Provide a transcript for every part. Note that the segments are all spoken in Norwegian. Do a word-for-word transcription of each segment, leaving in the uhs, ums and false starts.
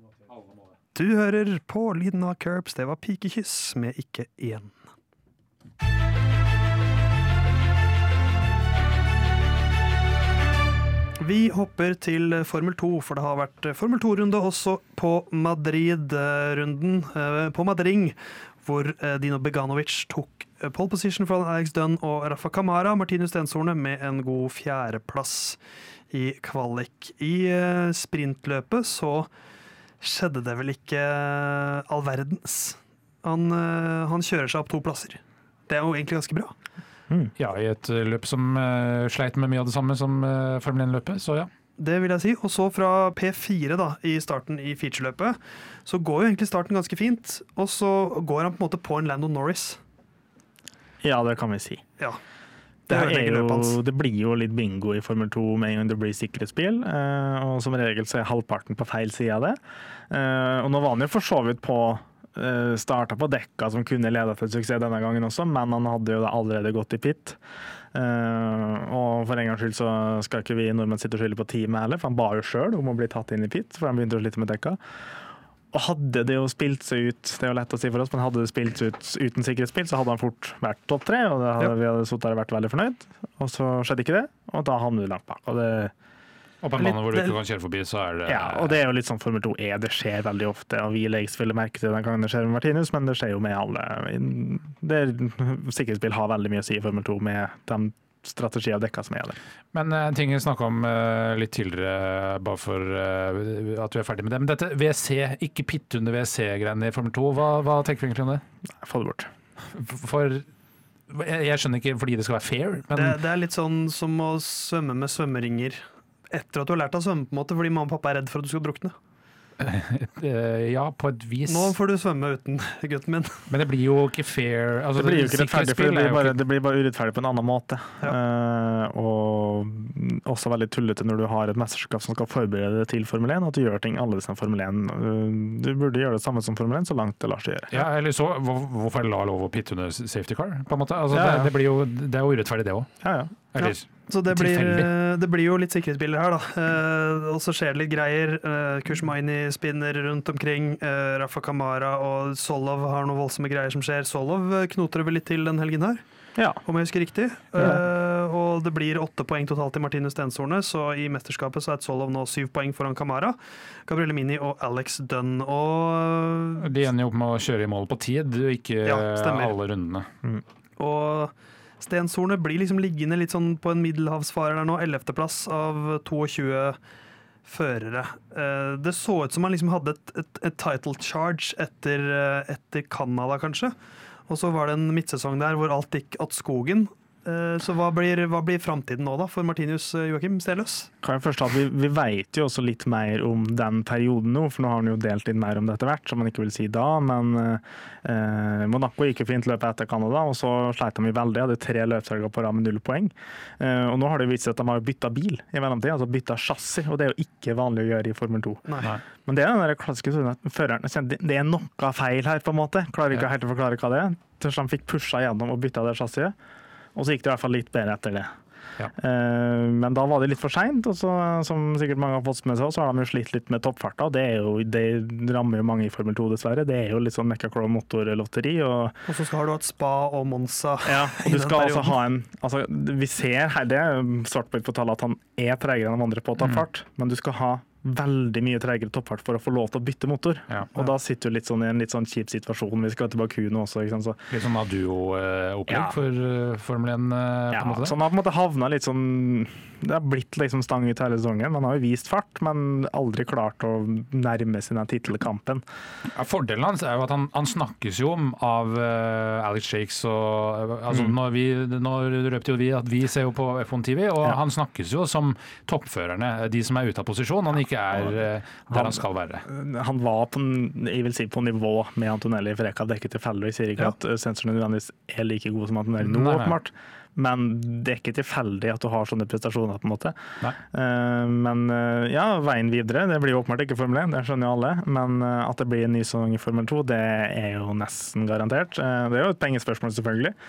Du hører på lyden av Curbs, det var Pikekyss med Ikke én. Vi hopper til Formel to, for det har vært Formel to-runde også på Madrid-runden, på Madring, hvor Dino Beganovic tok pole position fra Alex Dunn og Rafa Camara, Martinus Stenshorne med en god fjerdeplass i kvalik. I sprintløpet så skjedde det vel ikke all verdens. Han, han kjører seg opp to plasser. Det er jo egentlig ganske bra. Mm. Ja, i et løp som uh, sleit med mye av det samme som uh, Formel én-løpet, så ja. Det vil jeg si. Og så fra P fire da, i starten i featureløpet, så går jo egentlig starten ganske fint, og så går han på en måte på en Lando Norris. Ja, det kan vi si. Ja. Det, det, er jo, det blir jo litt bingo i Formel to med en gang det blir sikkerhetsbil, uh, og som regel så er halvparten på feil side av det. Uh, og nå var han jo for så vidt på starta på dekka som kunne lede til suksess denne gangen også, men han hadde jo allerede gått i pit. Uh, og for en gangs skyld så skal ikke vi nordmenn sitte og skylde på teamet heller, for han ba jo selv om å bli tatt inn i pit, for han begynte å slite med dekka. Og hadde det jo spilt seg ut, det er jo lett å si for oss, men hadde det spilt seg ut uten sikkerhetsspill, så hadde han fort vært topp tre, og det hadde, ja. Vi hadde suttet der vært veldig fornøyd. Og så skjedde ikke det, og da havnet vi langt bak. Og det Og på en bane hvor du ikke kan kjøre forbi, så er det... Ja, og det er jo litt sånn Formel to er, det skjer veldig ofte, og vi legger selvfølgelig merke til den gangen det skjer med Martinus, men det skjer jo med alle. Det er, sikkerhetsspill har veldig mye å si i Formel to med de strategier og dekka som er der. Men en ting jeg snakket om uh, litt tidligere, bare for uh, at du er ferdig med det, men dette V C, ikke pitt under V C-greiene i Formel to, hva, hva tenker du egentlig om det? Nei, få det bort. For... Jeg skjønner ikke fordi det skal være fair, men... Det, det er litt sånn som å svømme med svømmeringer. Etter at du har lært deg å svømme på en måte, fordi mamma og pappa er redd for at du skal drukne. Ja, på et vis. Nå får du svømme uten, gutten min. Men det blir jo ikke fair. Altså, det blir jo ikke rettferdig, for det blir, bare, ikke... det blir bare urettferdig på en annen måte. Ja. Uh, og også veldig tullete når du har et mesterskap som skal forberede deg til Formel én, at du gjør ting annerledes enn Formel én. Uh, du burde gjøre det samme som Formel én, så langt det lar seg gjøre. Ja, eller så, hvor, hvorfor la lov å pitte under safety car, på en måte? Altså, ja, ja. Det, det blir jo, det er jo urettferdig det også. Ja, ja. Eller, ja. Så det blir, det blir jo litt sikkerhetsbiler her da. Eh, og så skjer det litt greier. Eh, Kushmaini spinner rundt omkring. Eh, Rafa Camara og Solov har noen voldsomme greier som skjer. Solov knoter det vel litt til den helgen her, ja. Om jeg husker riktig. Ja. Eh, og det blir åtte poeng totalt til Martinus Stenshorne, så i mesterskapet så er Solov nå syv poeng foran Camara, Gabriele Mini og Alex Dunn. Og de ender jo opp med å kjøre i mål på tid, ikke ja, alle rundene. Mm. Og Stenshorne blir liksom liggende litt sånn på en middelhavsfarer der nå, ellevteplass av tjueto førere. Det så ut som han liksom hadde et, et, et title charge etter, etter Canada kanskje, og så var det en midtsesong der hvor alt gikk at skogen. Så hva blir, hva blir fremtiden nå da for Martinus Joachim Steløs? Kan jeg først at vi, vi vet jo også litt mer om den perioden nå, for nå har han jo delt inn mer om dette hvert, som man ikke vil si da, men eh, Monaco gikk jo fint løpet etter Canada, og så sleit de veldig, hadde tre løpshelger på rad med null poeng, eh, og nå har det vist seg at de har byttet bil i mellomtid, altså byttet chassis, og det er jo ikke vanlig å gjøre i Formel to. Nei. Men det er den der klassiske sånn at føreren, det er noe feil her på en måte, klarer ikke ja. Helt å forklare hva det er, til de fikk pushet gjennom og byttet det chassiset. Og så gikk det i hvert fall litt bedre etter det. Ja. Uh, men da var det litt for sent, og så, som sikkert mange har fått med seg, så har de jo slitt litt med toppfarta. Det, er jo, det rammer jo mange i Formel to dessverre. Det er jo litt sånn Mekka-Klo motorlotteri. Og, og så skal du ha et Spa og Monza. Ja, og du skal altså ha en, altså, vi ser her, det er svart på et fortall at han er tregere enn de andre på toppfart, mm. men du skal ha veldig mye tregere toppfart for å få lov til å bytte motor. Ja, ja. Og da sitter du litt sånn i en litt sånn kjip situasjon. Vi skal til Baku nå også, ikke sant? Så. Litt sånn duo-opplegg ja. For uh, Formel én uh, ja, på en måte? Så han har på en måte havnet litt sånn, det har blitt liksom stang ut hele sesongen. Man har jo vist fart, men aldri klart å nærme seg den titelkampen. Ja, fordelen hans er jo at han, han snakkes jo om av uh, Alex Shakes og uh, altså mm. når vi, når røpte jo vi at vi ser jo på F one T V, og ja. Han snakkes jo som toppførerne, de som er ute av posisjon, han ikke er der han, han skal være. Han var på, jeg vil si, på nivå med Antonelli i Freka, det er ikke tilfeldig. Jeg sier ikke ja. At sensorene nødvendigvis er like gode som Antonelli nå, åpenbart. Men det er ikke tilfeldig at du har sånne prestasjoner på en måte. Uh, men uh, ja, veien videre, det blir jo åpenbart ikke Formel én, det skjønner jo alle, men uh, at det blir en ny sesong i Formel to, det er jo nesten garantert. Uh, det er jo et pengespørsmål selvfølgelig.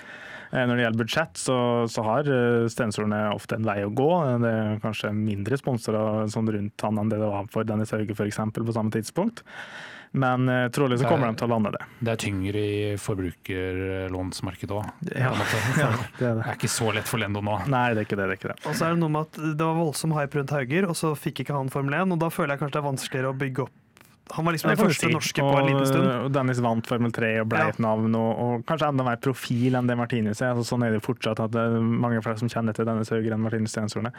Når det gjelder budsjett, så, så har Stensorene ofte en vei å gå. Det er kanskje mindre sponsorer sånn rundt han enn det det var for Dennis Hauge for eksempel, på samme tidspunkt. Men uh, trolig så kommer de til å lande det. Det er tyngre i forbrukerlånsmarkedet òg. Ja, ja, det er ikke så lett for Lendo nå. Nei, det er ikke det. det, er ikke det. Og så er det noe med at det var voldsom hype rundt Hauger, og så fikk ikke han Formel én, og da føler jeg kanskje det er vanskeligere å bygge opp. Han var liksom den første si. norske på en liten stund. Og Dennis vant Formel tre og ble ja. et navn, og, og kanskje enda mer profil enn det Martinus er. Altså, sånn er det fortsatt, at det er mange flere som kjenner til Dennis Hauger enn Martinus Stensorene.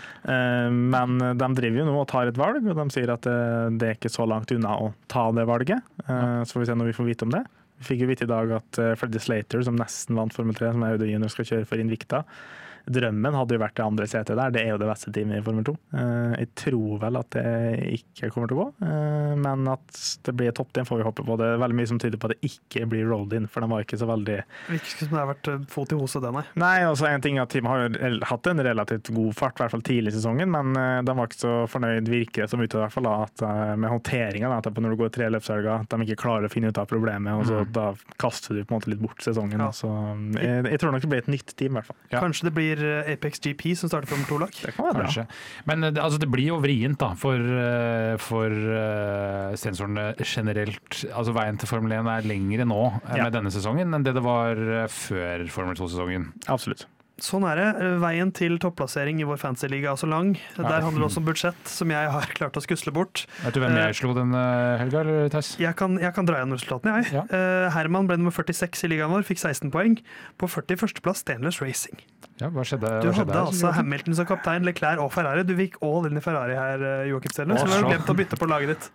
Men de driver jo nå og tar et valg, og de sier at det er ikke så langt unna å ta det valget. Så får vi se når vi får vite om det. Vi fikk jo vite i dag at Freddie Slater, som nesten vant Formel tre, som er Audi junior, skal kjøre for Invicta. Drømmen hadde jo vært det andre setet der. Det er jo det beste teamet i Formel to. Jeg tror vel at det ikke kommer til å gå, men at det blir topp ten får vi håpe på. Det er veldig mye som tyder på at det ikke blir rolled in, for den var ikke så veldig... Ikke som det har vært fot i hoset, det, nei. Nei, altså en ting er at teamet har hatt en relativt god fart, i hvert fall tidlig i sesongen, men de var ikke så fornøyd, virker som ute i hvert fall, at med håndteringen, at når du går tre løpshelger, at de ikke klarer å finne ut av problemet, og så mm. da kaster du på en måte litt bort sesongen. Ja. Så jeg, jeg tror nok det blir et nytt team, i hvert fall. Ja. Kanskje det blir Apex G P som starter Formel to-lag. Det kan være bra. Men altså, det blir jo vrient da, for, for uh, Stensorene generelt. Altså, veien til Formel én er lengre nå ja. med denne sesongen enn det det var før Formel to-sesongen. Absolutt. Sånn er det. Veien til topplassering i vår fantasy-liga er så lang. Der handler det også om budsjett, som jeg har klart å skusle bort. Vet du hvem jeg slo den helga, eller Tess? Jeg kan, jeg kan dra igjen resultatene, jeg. Ja. Herman ble nummer førtiseks i ligaen vår, fikk seksten poeng. På førtiførste plass Stainless Racing. Ja, hva skjedde? Du hva skjedde hadde altså Hamilton som kaptein, Leclerc og Ferrari. Du fikk all inn i Ferrari her, Joakim Stenless. Så du har glemt å bytte på laget ditt.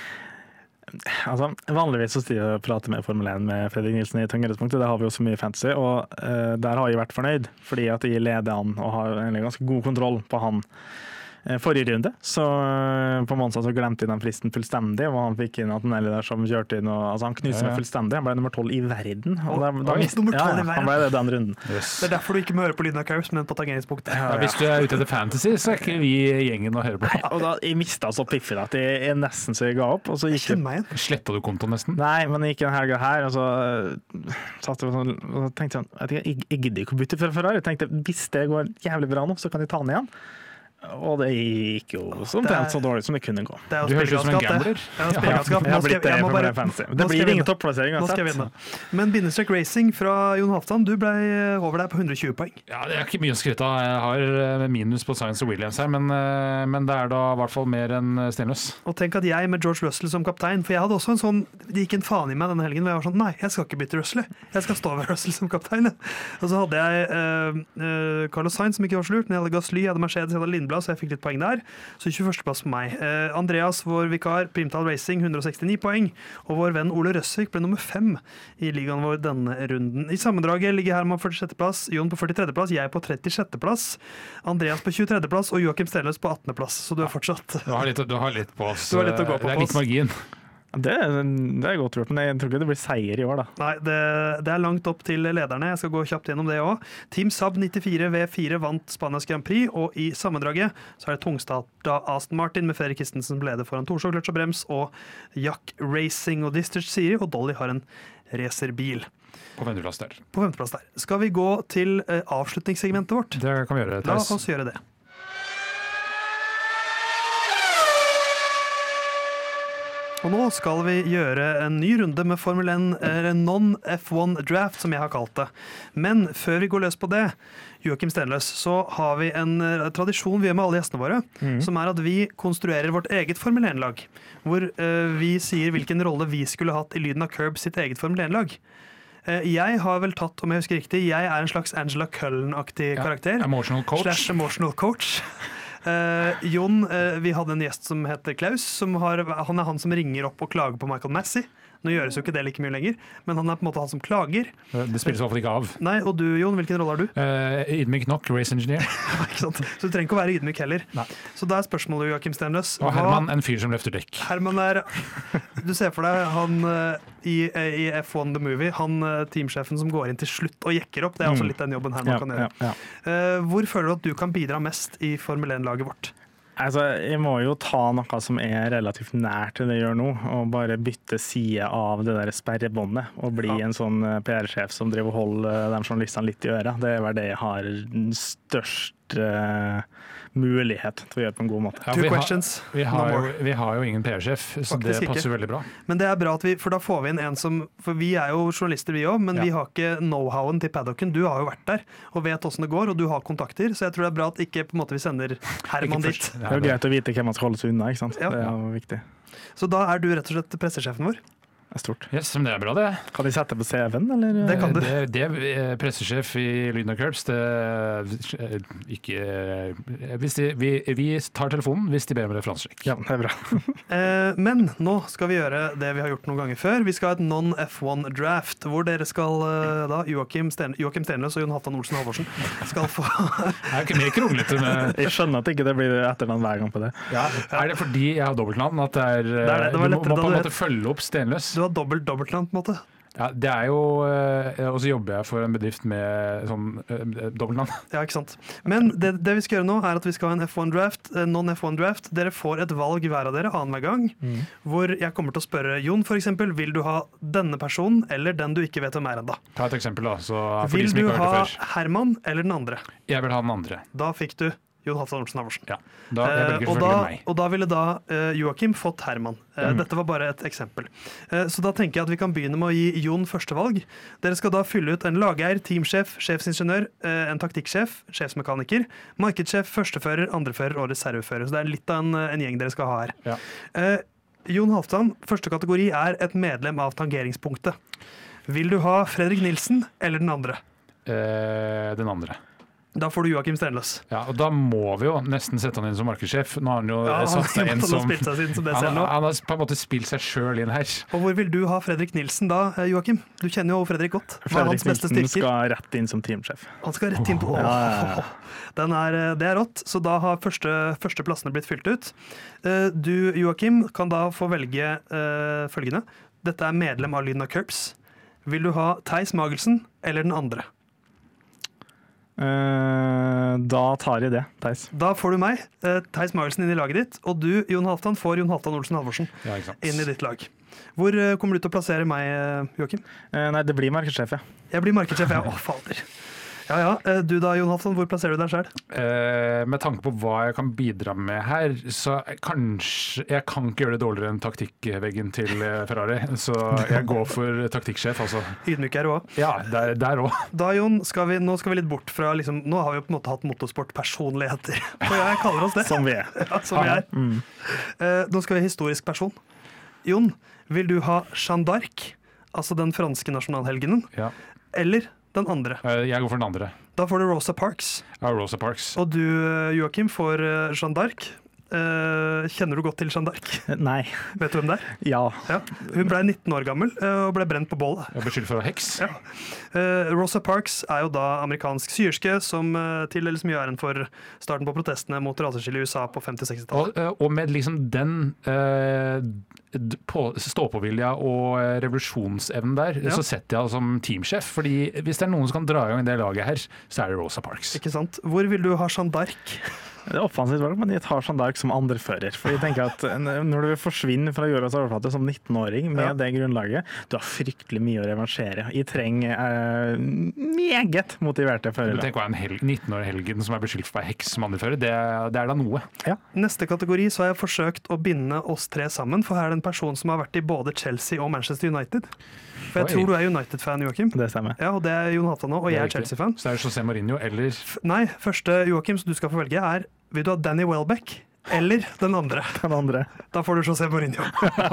Altså, vanligvis så styrer jeg og prater med Formel én med Fredrik Nilsen i Tøngerespunktet, det har vi jo så mye fantasy, og uh, der har jeg vært fornøyd, fordi at jeg leder han og har egentlig ganske god kontroll på han. Forrige runde, så på Monza så glemte jeg den fristen fullstendig, og han fikk inn Antonelli der som kjørte inn, og altså, han knuste ja, ja. meg fullstendig, han ble nummer tolv i verden. Og da, da mist, nummer tolv ja, i verden. Han ble det den runden. Yes. Det er derfor du ikke må høre på lyden av Kaus, men på tangeringspunktet. Ja, ja. Hvis du er ute etter fantasy, så er ikke vi gjengen å høre på. Og da, jeg mistet så piffig at jeg, jeg nesten så jeg ga opp. Og så gikk jeg... Slettet du kontoen nesten? Nei, men jeg gikk en helg her, og så satt jeg sånn, og tenkte jeg, jeg, jeg gidder ikke å bytte fra Ferrari. Jeg tenkte, hvis det går jævlig bra nå, så kan jeg ta den igjen. Og det gikk jo omtrent så dårlig som det kunne gå. Det er du høres ut som en gambler. Ja, det det blir ingen topplassering uansett. Men bindestrek racing fra Jon Halvdan, du ble over der på hundre og tjue poeng. Ja, det er ikke mye å skryte av. Jeg har minus på Science og Williams her, men, men det er da i hvert fall mer enn Stenløs. Og tenk at jeg med George Russell som kaptein, for jeg hadde også en sånn, det gikk en faen i meg denne helgen, hvor jeg var sånn, nei, jeg skal ikke bytte Russell, jeg skal stå ved Russell som kaptein. Og så hadde jeg uh, uh, Carlos Sainz som ikke var så lurt, men jeg hadde Gasly, jeg hadde Mercedes, jeg hadde Lindblad, så jeg fikk litt poeng der. Så tjueførste plass for meg. Eh, Andreas, vår vikar, Primtal Racing, hundre og sekstini poeng. Og vår venn Ole Røssvik ble nummer fem i ligaen vår denne runden. I sammendraget ligger Herman på førtisjette plass, Jon på førtitredje plass, jeg på trettisjette plass, Andreas på tjuetredje plass og Joakim Stenløs på attende plass. Så du er fortsatt... Du har litt, du har litt på oss. Du har litt å gå på det er litt margin. Det, det er godt gjort, men jeg tror ikke det blir seier i år da. Nei, det, det er langt opp til lederne. Jeg skal gå kjapt gjennom det også. Team Saab nittifire V fire vant Spanias Grand Prix, og i sammendraget så er det tungstarta Aston Martin med Fredrik Christensen som leder foran Torsjå, Kløtsj og Brems, og Jack Racing og District Siri, og Dolly har en racerbil. På femteplass der. På femteplass der. Skal vi gå til uh, avslutningssegmentet vårt? Det kan vi gjøre, Theis. La oss gjøre det. Og nå skal vi gjøre en ny runde med Formel én, non-F one draft, som jeg har kalt det. Men før vi går løs på det, Joakim Stenløs, så har vi en tradisjon vi gjør med alle gjestene våre, mm. som er at vi konstruerer vårt eget Formel én-lag, hvor uh, vi sier hvilken rolle vi skulle hatt i lyden av Curb sitt eget Formel én-lag. Uh, jeg har vel tatt, om jeg husker riktig, jeg er en slags Angela Cullen-aktig ja, karakter. Emotional coach. Slash emotional coach. Uh, Jon, uh, vi hadde en gjest som heter Klaus, som har, han er han som ringer opp og klager på Michael Massey. Nå gjøres jo ikke det like mye lenger, men han er på en måte han som klager. Det spilles i hvert fall ikke av. Nei, og du, Jon, hvilken rolle har du? Uh, ydmyk nok, race engineer. Ikke sant? Så du trenger ikke å være ydmyk heller. Nei. Så da er spørsmålet, Joakim Stenløs. Og Herman, en fyr som løfter dekk. Herman er, du ser for deg han uh, i, i F one The Movie, han uh, teamsjefen som går inn til slutt og jekker opp, det er også litt den jobben Herman ja, kan gjøre. Ja, ja. Uh, hvor føler du at du kan bidra mest i Formel én-laget vårt? Altså, jeg må jo ta noe som er relativt nært til det jeg gjør nå, og bare bytte side av det der sperrebåndet, og bli ja. en sånn P R-sjef som driver og holder de journalistene litt i øret. Det er vel det jeg har størst uh, mulighet til å gjøre på en god måte. Ja, vi, har, vi, har jo, vi har jo ingen P R-sjef, så Faktisk det passer ikke. veldig bra. Men det er bra, at vi, for da får vi inn en som, for vi er jo journalister vi også, men ja. vi har ikke know-howen til paddocken. Du har jo vært der og vet hvordan det går, og du har kontakter, så jeg tror det er bra at ikke på en måte vi sender Herman dit. Det er jo greit å vite hvem man skal holde seg unna, ikke sant? Ja. Det er jo viktig. Så da er du rett og slett pressesjefen vår? Det er stort. Yes, men det er bra det. Kan de sette på C V-en, eller? Det kan du. Det, det er pressesjef i Lyden og Curbs. Det ikke hvis de, vi, vi tar telefonen hvis de ber om referansesjekk. Ja, det er bra. eh, men nå skal vi gjøre det vi har gjort noen ganger før. Vi skal ha et non-F one draft, hvor dere skal da, Joakim Sten, Joakim Stenløs og Jon Halvdan Olsen Halvorsen skal få Det er ikke mer kronglete med Jeg skjønner at ikke det blir etternavn hver gang på det. Ja. Er det fordi jeg har dobbeltnavn at det er, det er det. Det du må, må på en måte følge opp Stenløs? Du har dobbelt dobbeltnavn på en måte. Ja, det er jo, og så jobber jeg for en bedrift med sånn dobbeltnavn. Ja, ikke sant. Men det, det vi skal gjøre nå er at vi skal ha en F one draft, non-F one draft. Dere får et valg hver av dere annenhver gang, mm. hvor jeg kommer til å spørre Jon for eksempel, vil du ha denne personen eller den du ikke vet hvem er enda? Ta et eksempel da. Så for vil de som du ikke har ha hørt det før. Herman eller den andre? Jeg vil ha den andre. Da fikk du Jon Halvdan Olsen Halvorsen. Ja, da, jeg velger eh, og, da, meg. og da ville da uh, Joakim fått Herman. Uh, mm. Dette var bare et eksempel. Uh, så da tenker jeg at vi kan begynne med å gi Jon førstevalg. Dere skal da fylle ut en lageier, teamsjef, sjefsingeniør, uh, en taktikksjef, sjefsmekaniker, markedssjef, førstefører, andrefører og reservefører. Så det er litt av en, en gjeng dere skal ha her. Ja. Uh, Jon Halvdan, første kategori er et medlem av tangeringspunktet. Vil du ha Fredrik Nilsen eller den andre? Uh, den andre. Da får du Joakim Stenløs. Ja, og da må vi jo nesten sette han inn som markedssjef. Nå har han jo ja, satt seg inn som, seg som det han, han har på en måte spilt seg selv inn her. Og hvor vil du ha Fredrik Nilsen da, Joakim? Du kjenner jo Fredrik godt. Hva er hans beste Fredrik styrker? Nilsen skal rett inn som teamsjef. Han skal rett inn på oh, ja, ja, ja. Den er, det er rått, så da har første, første plassene blitt fylt ut. Du, Joakim, kan da få velge uh, følgende. Dette er medlem av Lyden og Curbs. Vil du ha Theis Magelsen eller den andre? Uh, da tar jeg det, Theis. Da får du meg, uh, Theis Magelsen, inn i laget ditt. Og du, Jon Halvdan, får Jon Halvdan Olsen Halvorsen ja, inn i ditt lag. Hvor uh, kommer du til å plassere meg, uh, Joakim? Uh, nei, det blir markedssjef, ja. Jeg blir markedssjef, ja. Å, fader. Ja, ja. Uh, du da, Jon Halvdan, hvor plasserer du deg selv? Uh, med tanke på hva jeg kan bidra med her, så kanskje Jeg kan ikke gjøre det dårligere enn taktikkveggen til Ferrari. Så jeg går for taktikksjef, altså. Ydmyk er du også. Ja, der, der også. Da, Jon, skal vi, nå skal vi litt bort fra liksom, nå har vi jo på en måte hatt motorsportpersonligheter. For jeg kaller oss det. Som vi er. Ja, som vi er. Mm. Uh, nå skal vi historisk person. Jon, vil du ha Jeanne d'Arc, altså den franske nasjonalhelgenen, ja. eller den andre? Jeg går for den andre. Da får du Rosa Parks. Ja, Rosa Parks. Og du, Joakim, får Jeanne d'Arc. Uh, kjenner du godt til Jeanne d'Arc? Nei. Vet du hvem det er? Ja. ja. Hun ble nitten år gammel uh, og ble brent på bålet. Jeg er beskyldt for å heks. Ja. Uh, Rosa Parks er jo da amerikansk syerske som uh, tildeles mye æren for starten på protestene mot raseskille i U S A på femti-sekstitallet. Og, uh, og med liksom den uh, på, stå-på-vilja og revolusjonsevnen der, ja. så setter jeg som teamsjef. Fordi hvis det er noen som kan dra i gang det laget her, så er det Rosa Parks. Ikke sant? Hvor vil du ha Jeanne d'Arc? Det er offensivt valg, men jeg tar Jeanne d'Arc som andrefører. For jeg tenker at når du forsvinner fra jordas overflate som nittenåring med ja. det grunnlaget, du har fryktelig mye å revansjere. Jeg trenger eh, meget motiverte førere. Du tenker hva en hel, nitten-årig Helgen som er beskyldt for å være heks som andrefører, det, det er da noe. Ja. Neste kategori så har jeg forsøkt å binde oss tre sammen, for her er det en person som har vært i både Chelsea og Manchester United. For jeg Oi. tror du er United-fan, Joakim. Det stemmer. Ja, og det er Jon Halvdan nå, og jeg er Chelsea-fan. Så er det José Mourinho eller F- Nei, første Joakim som du skal få velge er, vil du ha Danny Welbeck eller den andre? Den andre. Da får du José Mourinho.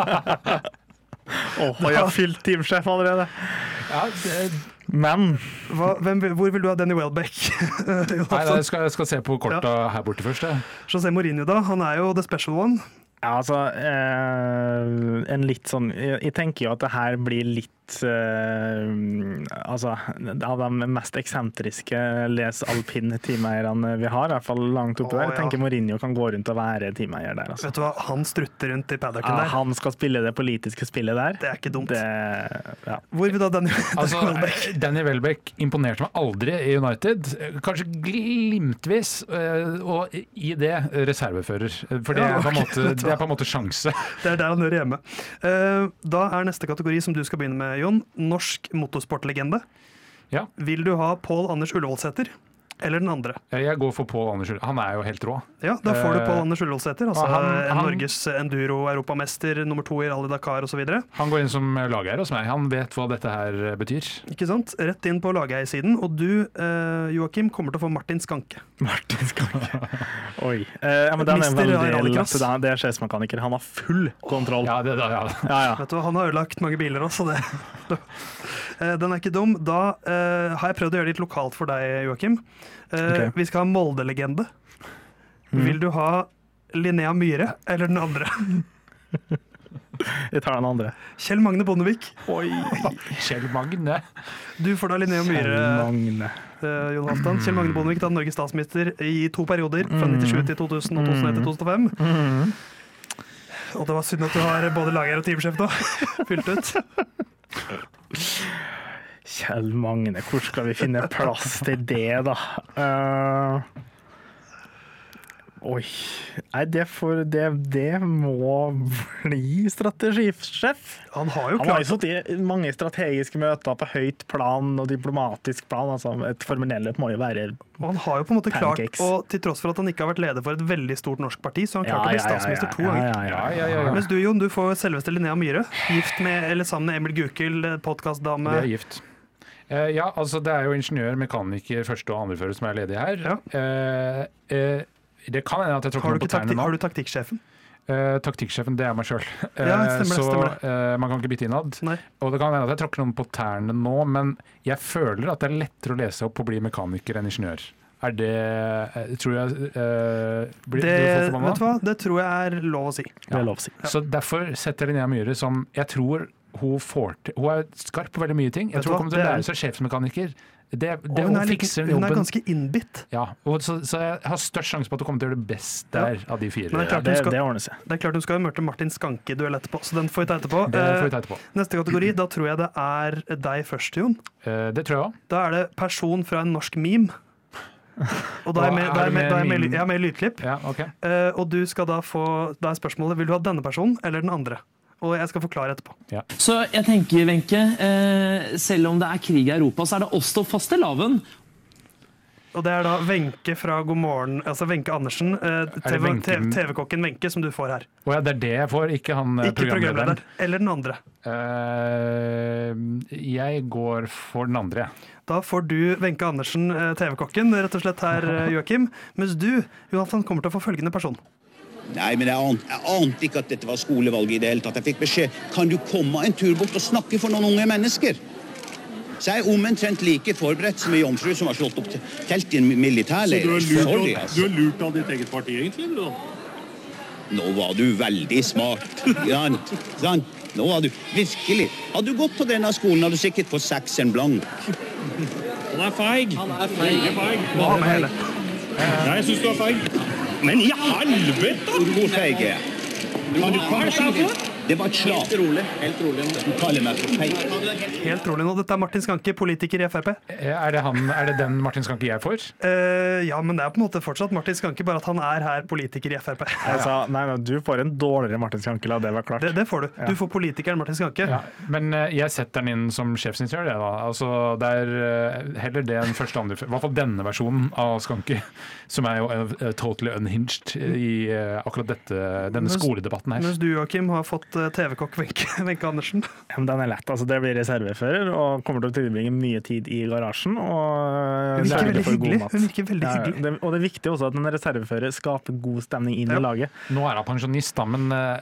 Åh, oh, jeg har fylt teamsjef allerede. Ja, det... Men Hva, hvem, hvor vil du ha Danny Welbeck? Nei, jeg skal, jeg skal se på korta ja. her borte først. Ja. José Mourinho da, han er jo the special one. Ja, altså, eh, en litt sånn, jeg, jeg tenker jo at det her blir litt ut uh, altså, av de mest eksentriske les alpin-teameierne vi har, i hvert fall langt oppe oh, der. Jeg tenker ja. Mourinho kan gå rundt og være teameier der. Altså. Vet du hva, han strutter rundt i paddocken ja, der. Han skal spille det politiske spillet der. Det er ikke dumt. Det, ja. Hvor vil da Danny, altså, Danny Welbeck imponerte meg aldri i United. Kanskje glimtvis, og i det reservefører. For det, ja, okay. er, på en måte, det er på en måte sjanse. Det er der han hører hjemme. Da er neste kategori som du skal begynne med, Jon, norsk motorsportlegende. Ja. Vil du ha Pål Anders Ullevålsæter eller den andre? Jeg går for Pål Anders Ullevålsæter. Han er jo helt rå. Ja, da får du Pål Anders Ullevålsæter, altså han, han, Norges enduro-europamester, nummer to i Rally Dakar og så videre. Han går inn som lageier hos meg. Han vet hva dette her betyr. Ikke sant? Rett inn på lageiersiden. Og du, eh, Joakim, kommer til å få Martin Skanke. Martin Skanke. Oi. Eh, ja, men den er veldig lett. Det er sjefsmekaniker. Han har full kontroll. Ja, det, ja, ja. Ja, ja. Vet du, han har ødelagt mange biler også, det. Den er ikke dum. Da eh, har jeg prøvd å gjøre det litt lokalt for deg, Joakim. Uh, okay. Vi skal ha Molde-legende. Mm. Vil du ha Linnea Myhre eller den andre? Jeg tar den andre. Kjell Magne Bondevik. Oi. Kjell Magne. Du får da Linnea Myhre. Kjell Magne. Uh, Jon Halvdan. Kjell Magne Bondevik da Norges statsminister i to perioder, fra nittisju til to tusen og to tusen og ett til to tusen og fem. Mm. Og det var synd at du har både lager og teamsjef nå. Fylt ut. Kjell Magne, hvor skal vi finne plass til det, da? Uh, oi Nei, det, for, det, det må bli strategisjef. Han har jo klart Han har jo sittet i mange strategiske møter på høyt plan og diplomatisk plan. Altså, et formelløp må jo være og han har jo på en måte pancakes. Klart, og til tross for at han ikke har vært leder for et veldig stort norsk parti, så har han klart ja, å bli statsminister ja, ja, ja, to ganger. Ja, ja, ja, ja, ja. Mens du, Jon, du får selveste Linnea Myhre. Gift med, eller sammen med Emil Gukild, podcastdame. Det er gift. Uh, ja, altså det er jo ingeniør, mekaniker, første og andrefører som er ledig her. Ja. Uh, uh, det kan hende at jeg tråkker noe på tærne nå. Har du taktikksjefen? Uh, taktikksjefen, det er meg selv. Uh, ja, stemmer det, så stemmer det. Uh, man kan ikke bytte innad. Nei. Og det kan hende at jeg tråkker noen på tærne nå, men jeg føler at det er lettere å lese opp og bli mekaniker enn ingeniør. Er det, tror jeg uh, blir, det, vet du hva? Det tror jeg er lov å si. Ja. Det er lov å si. Ja. Så derfor setter Linnea Myhre som jeg tror hun får til. Hun er skarp på veldig mye ting. Jeg tror hun kommer til å lære seg sjefsmekaniker. Det, det, hun, hun, er fikser like, hun er ganske innbitt. Ja, og så, så jeg har størst sjanse på at hun kommer til å gjøre det best der ja. Av de fire. Det er, ja, det, skal, det ordner seg. Det er klart hun skal møte Martin Skanke i duell etterpå, så den får vi ta etterpå. Det får vi ta etterpå. Eh, neste kategori, da tror jeg det er deg først, Jon. Eh, det tror jeg også. Da er det person fra en norsk meme. Og da er jeg med, da er med, da er med, jeg er med lydklipp. Ja, okay. eh, og du skal da få, da er spørsmålet, vil du ha denne personen eller den andre? Og jeg skal forklare etterpå. Ja. Så jeg tenker, Wenche, eh, selv om det er krig i Europa, så er det oss til fastelavn. Og det er da Wenche fra God morgen, altså Wenche Andersen, eh, T V-kokken Wenche, som du får her. Å ja, det er det jeg får, ikke han ikke programlederen. Eller den andre. Uh, jeg går for den andre. Da får du Wenche Andersen, T V-kokken, rett og slett her, Joakim. Mens du, Jonathan, kommer til å få følgende person. Nei, men jeg ante, jeg ante ikke at dette var skolevalget i det hele tatt. Jeg fikk beskjed, kan du komme en tur bort og snakke for noen unge mennesker? Så jeg er omtrent like forberedt som en jomfru som har slått opp telt i en militærleir. Så du har, lurt, altså. du har lurt av ditt eget parti, egentlig? Da? Nå var du veldig smart. Sant? Sant? Nå var du virkelig. Hadde du gått på denne skolen, hadde du sikkert fått seks en blank. Han er feig. Han er feig. feig. Hva med hele? Nei, jeg synes du er feig. Men i helvete! Hvor feig er jeg? Kan du hva er det for? Det var et slag. Helt rolig. Helt rolig. Du kaller meg for feig. Helt rolig nå. Dette er Martin Skanke, politiker i F R P. Er det, han, er det den Martin Skanke jeg får? Uh, ja, men det er på en måte fortsatt Martin Skanke, bare at han er her politiker i F R P. Altså, nei, nei, du får en dårligere Martin Skanke, la det være klart. Det, det får du. Du får politikeren Martin Skanke. Ja, men uh, jeg setter den inn som sjefsingeniør, det da. Altså, det er uh, heller det enn første andre, i hvert fall denne versjonen av Skanke, som er jo uh, totally unhinged i uh, akkurat dette, denne mens, skoledebatten her. Mens du, Joakim, har fått uh, T V-kokk Wenche Andersen. Ja, men den er lett. Altså, det blir reservefører og kommer til å tilbringe mye tid i garasjen. Og hun virker veldig hyggelig. Hun virker veldig ja, hyggelig. Det, og det er viktig også at en reservefører skaper god stemning inn ja. I laget. Nå er han pensjonist, da, men uh,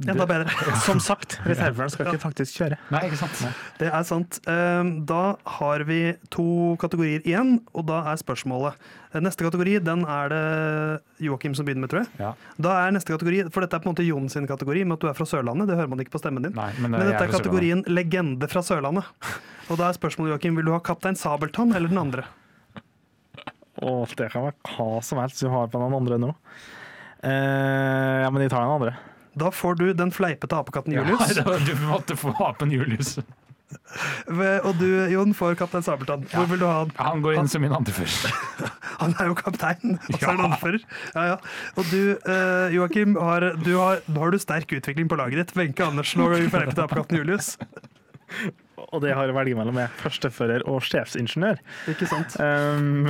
Enda bedre. Som sagt, reserveren skal ikke faktisk kjøre. Nei, ikke sant. Det er sant. Da har vi to kategorier igjen, og da er spørsmålet. Neste kategori, den er det Joakim som begynner med, tror jeg. Ja. Da er neste kategori, for dette er på en måte Jon sin kategori, med at du er fra Sørlandet, det hører man ikke på stemmen din. Nei, men, men dette er kategorien legende fra Sørlandet. Og da er spørsmålet, Joakim, vil du ha Kaptein Sabeltann eller den andre? Åh, det kan være hva som helst du har på den andre nå. Eh, ja, men de tar den andre. Da får du den fleipete apekatten Julius. Ja, du måtte få apen Julius. Og du, Jon, får Kaptein Sabeltann. Hvor vil du ha han? Han går inn som min anfører. Han er jo kaptein, og så er han anfører. Ja, ja. Og du, eh, Joakim, har, du har, nå har du sterk utvikling på laget ditt. Wenche Andersen og fleipete apekatten Julius. Og det har jeg velget mellom med førstefører og sjefsingeniør. Ikke sant? Um,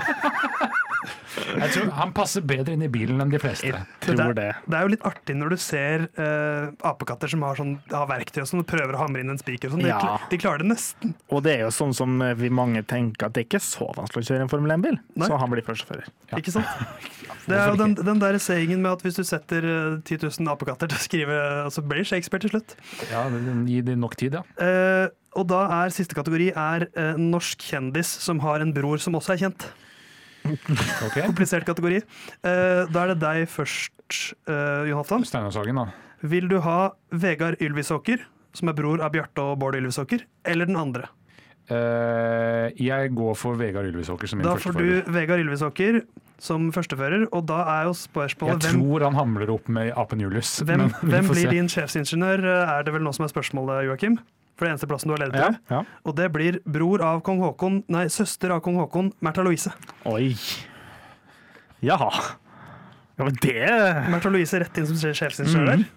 Jeg tror Han passer bedre inn i bilen enn de fleste. tror det, det. det er jo litt artig når du ser uh, apekatter som har, sånn, har verktøy og sånn, og prøver å hamre inn en spiker. Sånn. De, Ja. de klarer det nesten. Og det er jo sånn som vi mange tenker at det ikke er så vanskelig å kjøre en Formel én-bil. Nei. Så han blir førstefører. Ja. Ikke sant? Det er jo den, den der sayingen med at hvis du setter uh, ti tusen apekatter til å skrive, så blir Shakespeare til slutt. Ja, Gi dem nok tid, ja. Uh, og da er siste kategori er uh, norsk kjendis som har en bror som også er kjent. Okay. Komplisert kategori. Uh, da er det deg først, uh, Jon Halvdan. Steinar Sagen, da. Vil du ha Vegard Ylvisåker, som er bror av Bjarte og Bård Ylvisåker, eller den andre? Uh, jeg går for Vegard Ylvisåker som min Da får førstefører. du Vegard Ylvisåker som førstefører, og da er jo spørsmålet Jeg hvem, tror han hamler opp med apen Julius. hvem, men vi hvem får blir se. din sjefsingeniør, er det vel nå som er spørsmålet, Joakim? For det eneste plassen du har ledet Ja, til. ja. Og det blir bror av kong Håkon, nei, søster av kong Håkon, Märtha Louise. Oi. Jaha. Ja, men det Märtha Louise rett inn som sjefsingeniør der.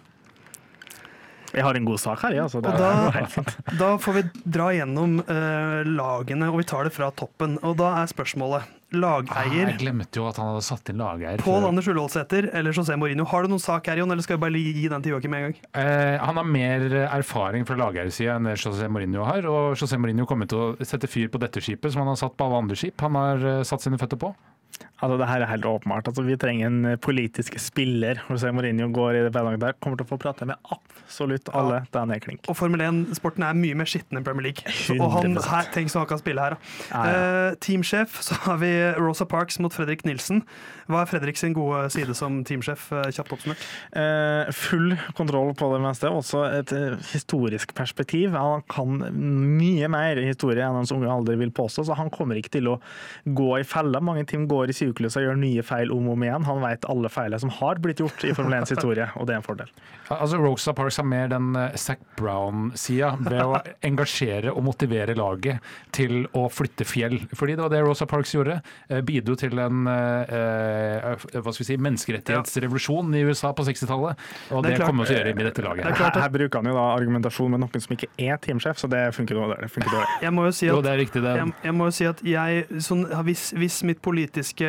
Jeg har en god sak her, ja. Så det Og er da- helt fint. Da får vi dra gjennom eh, lagene, og vi tar det fra toppen. Og da er spørsmålet Ah, lageier jeg glemte jo at han hadde satt inn lageier. Pål før. Anders Ullevålsæter eller José Mourinho. Har du noen sak her, Jon, eller skal vi bare gi den til Joakim med en gang? Eh, han har mer erfaring fra lageiersida enn det José Mourinho har. Og José Mourinho kommer til å sette fyr på dette skipet, som han har satt på alle andre skip. Han har eh, satt sine føtter på. Altså, det her er helt åpenbart. Altså, vi trenger en politisk spiller. José Mourinho går i det bedaget der. Kommer til å få prate med absolutt alle. Det er nedklink. Og Formel én-sporten er mye mer skitten enn Premier League. Så, og han hundre prosent. her, tenk så han kan spille her, da. Ja, ja. Eh, teamsjef, så har vi Rosa Parks mot Fredrik Nilsen. Hva er Fredrik sin gode side som teamsjef, eh, kjapt oppsummert? Eh, full kontroll på det meste. Også et eh, historisk perspektiv. Han kan mye mer historie enn hans unge alder vil påstå, så han kommer ikke til å gå i fella. Mange team går i syklus og gjør nye feil om og om igjen. Han vet alle feilene som har blitt gjort i Formel éns historie, og det er en fordel. Altså Rosa Parks har mer den uh, Zac Brown-sida ved å engasjere og motivere laget til å flytte fjell. Fordi det var det Rosa Parks gjorde. Uh, bidro til en uh, uh, hva skal vi si, menneskerettighetsrevolusjon i U S A på sekstitallet. Og Det det, er klart- kommer vi til å gjøre med dette Det er laget. klart Her, at- her bruker han jo da argumentasjon med noen som ikke er teamsjef, så det funker dårlig. Det funker dårlig. Jeg må jo si Jo, at det er riktig. Det. jeg, jeg må jo si at jeg, sånn, hvis, hvis mitt politiske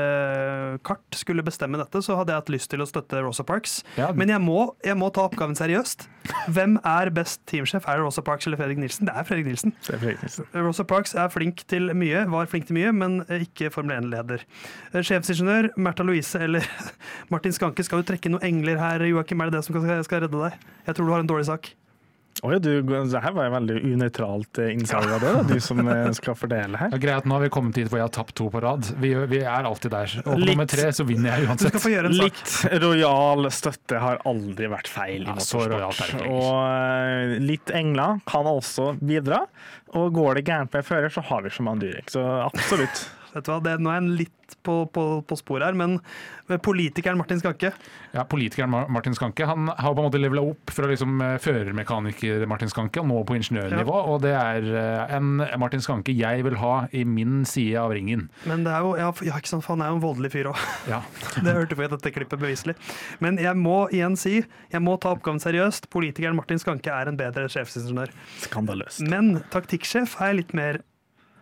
eh, kart skulle bestemme dette, så hadde jeg hatt lyst til å støtte Rosa Parks. Ja. Men jeg må, jeg må ta oppgaven seriøst. Hvem er best teamsjef? Er det Rosa Parks eller Fredrik Nilsen? Det er Fredrik Nilsen. Så det er Fredrik Nilsen. Rosa Parks er flink til mye, var flink til mye, men ikke Formel én-leder. Sjefsingeniør Märtha Louise eller Martin Skanke, skal du trekke noen engler her, Joakim? Er det det som skal, skal redde deg? Jeg tror du har en dårlig sak. Oi, du, det her var jo veldig unøytralt eh, innsalg av det, da, du som eh, skal fordele her. Ja, greit, nå har vi kommet dit hvor jeg har tapt to på rad. Vi, vi er alltid der. Og på Litt- nummer tre så vinner jeg Du uansett. skal få gjøre en sak. Litt rojal støtte har aldri vært feil i Ja, så motorsport. rojalt er det ikke. Og eh, litt engler kan også bidra. Og går det gærent med fører, så har vi som Durek. Så absolutt. Vet du hva, det, nå er jeg litt på, på, på sporet her, men politikeren Martin Skanke. Ja, Politikeren Mar- Martin Skanke han har på en måte levela opp fra liksom eh, førermekaniker Martin Skanke og nå på ingeniørnivå. Og det er eh, en Martin Skanke jeg vil ha i min side av ringen. Men det er jo, ja, ja, ikke sant, for han er jo en voldelig fyr òg. Ja. Det hørte vi i dette klippet beviselig. Men jeg må igjen si, jeg må ta oppgaven seriøst. Politikeren Martin Skanke er en bedre sjefsingeniør. Skandaløst. Men taktikksjef er jeg litt mer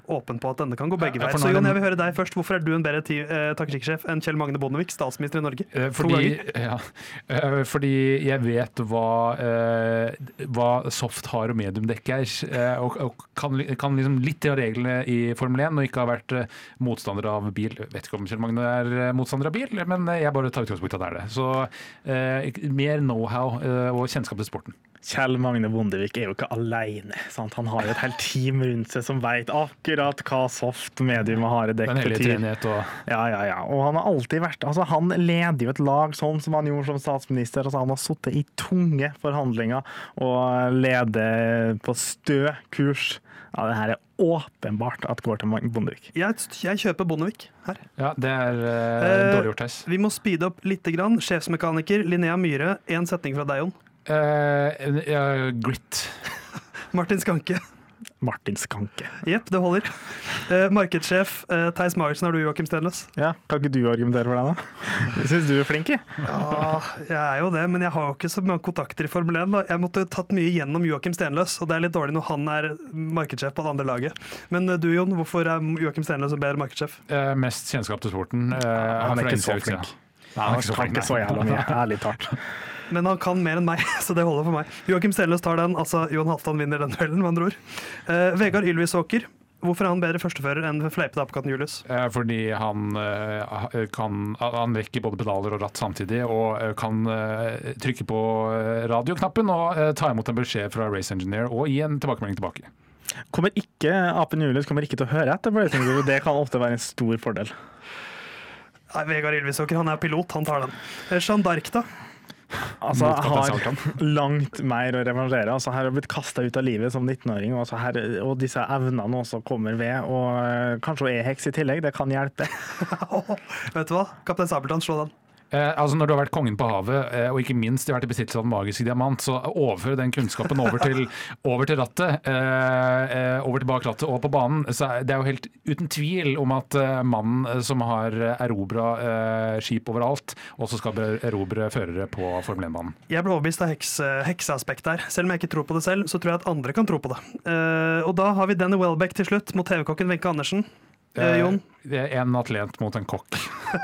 åpen på at denne kan gå begge Ja, veier. for nå Så er Jon, det- jeg vil høre deg først. Hvorfor er du en bedre ti- eh, taktikksjef enn Kjell Magne Bondevik, statsminister i Norge? Eh, To Fordi, ganger. ja, eh, fordi jeg vet hva, eh, hva soft, hard og medium dekk er, eh, og, og kan, kan liksom litt av reglene i Formel én, og ikke har vært eh, motstander av bil. Jeg vet ikke om Kjell Magne er eh, motstander av bil, men eh, jeg bare tar utgangspunkt at det er det. Så eh, mer know-how eh, og kjennskap til sporten. Kjell Magne Bondevik er jo ikke alene. Sant? Han har jo et helt team rundt seg som vet akkurat hva soft, medium og harde dekk Den hellige betyr. treenighet og Ja, ja, ja. Og han har alltid vært altså Han leder jo et lag sånn som han gjorde som statsminister. Altså han har sittet i tunge forhandlinger og leder på stø kurs. Ja, det her er åpenbart at går til Magne Bondevik. Jeg, jeg kjøper Bondevik her. Ja, det er eh, Eh, dårlig gjort, Theis. Vi må speede opp litt. Grann. Sjefsmekaniker Linnea Myhre, én setning fra deg, Jon. Eh, ja, grit. Martin Skanke. Martin Skanke. Jepp, det holder. Eh, markedssjef eh, Theis Magersen, har du Joakim Stenløs? Ja, kan ikke du argumentere for deg, da? Jeg syns du er flink, jeg. Ja, jeg er jo det, men jeg har jo ikke så mange kontakter i Formel én. Da. Jeg måtte tatt mye gjennom Joakim Stenløs, og det er litt dårlig når han er markedssjef på det andre laget. Men eh, du, Jon, hvorfor er Joakim Stenløs en bedre markedssjef? Eh, mest kjennskap til sporten. Eh, Han er fra ikke så innsida. flink. Nei, han Han er ikke så kan flink. ikke så jævla mye, ærlig talt. Men han kan mer enn meg, så det holder for meg. Joakim Stenløs tar den, altså Johan Halvdan vinner den duellen, med andre ord. Eh, Vegard Ylvisåker, hvorfor er han bedre førstefører enn fleipete apekatten Julius? Eh, Fordi han eh, kan Han rekker både pedaler og ratt samtidig, og eh, kan eh, trykke på eh, radioknappen og eh, ta imot en beskjed fra Race Engineer og gi en tilbakemelding tilbake. Kommer ikke, Apen Julius kommer ikke til å høre etter, for jeg tenker det kan ofte være en stor fordel. Nei, Vegard Ylvisåker, han er pilot, han tar den. Eh, Jeanne d'Arc, da? Altså, Mot Kaptein har langt mer å revansjere. Altså, her har blitt kasta ut av livet som nittenåring, og, altså, her, og disse evnene også kommer ved. Og øh, kanskje hun er heks i tillegg, det kan hjelpe. Vet du hva? Kaptein Sabeltann, slå den. Eh, altså Når du har vært kongen på havet, eh, og ikke minst vært i besittelse av den magiske diamant, så overfør den kunnskapen over til, over til rattet, eh, eh, over til bak rattet og på banen. Så er det er jo helt uten tvil om at eh, mannen som har erobra eh, skip overalt, også skal erobre førere på Formel én-banen. Jeg ble overbevist av heks, hekseaspektet her. Selv om jeg ikke tror på det selv, så tror jeg at andre kan tro på det. Eh, og da har vi Danny Welbeck til slutt, mot T V-kokken Wenche Andersen. Eh, Jon? Det er en atlet mot en kokk.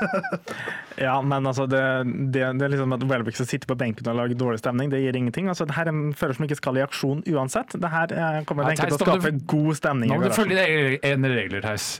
Ja, men altså, det, det, det er liksom at Welbeck skal sitte på benken og lage dårlig stemning, det gir ingenting. Altså, det her er en fører som ikke skal i aksjon uansett. Det her eh, kommer Ja, Wenche til å Theis, da må skape du- god stemning. Nå i må du garasjen. følge dine egne regler, Theis.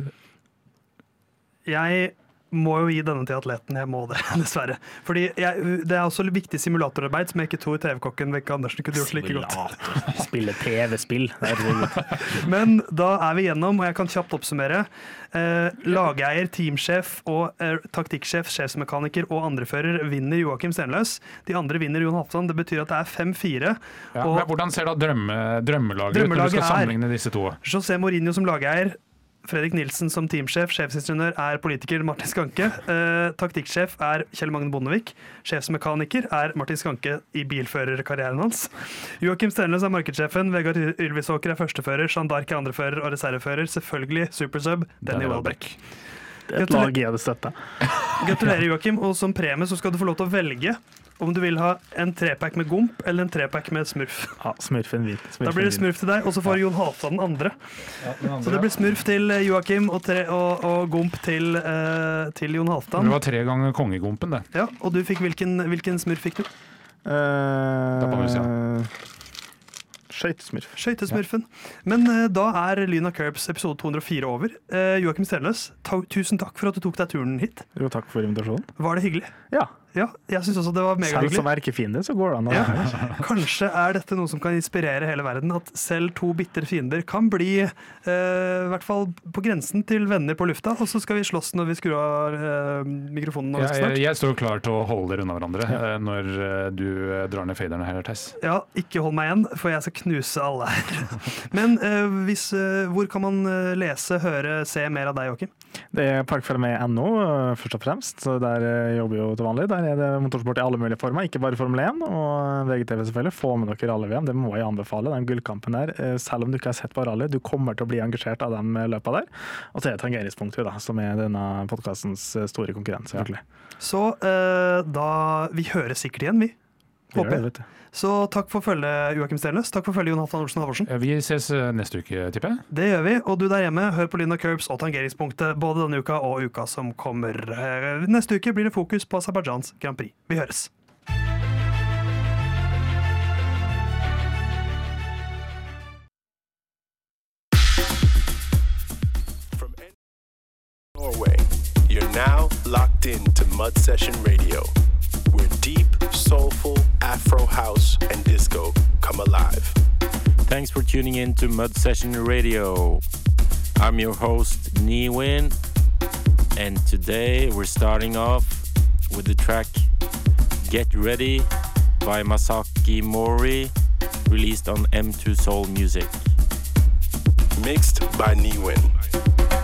Jeg må jo gi denne til atleten, jeg må det, dessverre. Fordi jeg, det er også litt viktig simulatorarbeid som jeg ikke tror T V-kokken Wenche Andersen kunne gjort like godt. Simulator. Spille T V-spill. Herregud. Men da er vi gjennom, og jeg kan kjapt oppsummere. Eh, lageier, teamsjef og eh, taktikksjef, sjefsmekaniker og andrefører vinner Joakim Stenløs. De andre vinner Jon Halvdan. Det betyr at det er fem fire. Ja, men hvordan ser da drømme, drømmelaget ut når du Drømmelaget skal er- sammenligne disse to? José Mourinho som lageier. Fredrik Nilsen som teamsjef, sjefsingeniør er politiker Martin Skanke. Eh, taktikksjef er Kjell Magne Bondevik. Sjefsmekaniker er Martin Skanke i bilførerkarrieren hans. Joakim Stenløs er markedssjefen. Vegard Ylvisåker er førstefører. Jeanne d'Arc er andrefører og reservefører. Selvfølgelig supersub Danny Welbeck. Det er et lag jeg hadde støtta. Gratulerer, Joakim. Og som premie så skal du få lov til å velge om du vil ha en trepack med gomp eller en trepack med smurf. Ja, smurfen hvit. Da blir det smurf til deg, og så får Jon Halvdan den andre. Så det blir smurf til Joakim og, tre, og, og gomp til, eh, til Jon Det Halvdan. var tre ganger kongegompen, det. Ja, og du fikk hvilken, hvilken smurf fikk du? Uh, Da kommer vi se. Skøytesmurf. Skøytesmurfen. Men eh, da er Lyn av Curbs episode to hundre og fire over. Eh, Joakim Stenløs, ta, tusen takk for at du tok deg turen hit. Jo, takk for invitasjonen. Var det hyggelig? Ja. Ja, jeg syns også det var Selv som megahyggelig. erkefiende så går det an å Ja. være. Kanskje er dette noe som kan inspirere hele verden. At selv to bitre fiender kan bli eh, i hvert fall på grensen til venner på lufta. Og så skal vi slåss når vi skrur av eh, mikrofonen nå Jeg, ganske snart. jeg står klar til å holde dere unna hverandre eh, når eh, du eh, drar ned faderne her, Theis. Ja, ikke hold meg igjen, for jeg skal knuse alle her. Men eh, hvis, eh, hvor kan man eh, lese, høre, se mer av deg, Joakim? Det er parkfølge punkt no, først og fremst. Så der eh, jobber jeg jo til vanlig. Der er det motorsport i alle mulige former, ikke bare Formel én. Og V G T V selvfølgelig. Få med dere rally-V M, det må jeg anbefale. Den gullkampen der, eh, selv om du ikke har sett på rally, du kommer til å bli engasjert av de løpa der. Og så er det Tangeringspunktet, da, som er denne podcastens store konkurrent, selvfølgelig. Så eh, da Vi høres sikkert igjen, vi. håper jeg. Så takk for følget, Joakim Stelnes. Takk for følget, Jonathan Olsen Halvorsen. Vi ses neste uke, tipper jeg. Det gjør vi, og du der hjemme, hør på Linda Curbs og Tangeringspunktet både denne uka og uka som kommer. Neste uke blir det fokus på Aserbajdsjans Grand Prix. Vi høres. Norway, you're now locked into Mud Session Radio, where deep, soulful Afro house and disco come alive. Thanks for tuning in to Mud Session Radio. I'm your host, Niwin, and today we're starting off with the track Get Ready by Masaki Mori, released on M two Soul Music. Mixed by Niwin.